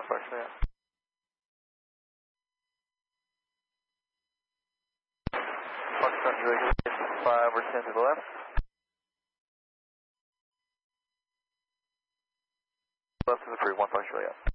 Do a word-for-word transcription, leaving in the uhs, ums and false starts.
Fox Juliet. Fox Juliet, five or ten to the left. Left is approved, one Fox Juliet.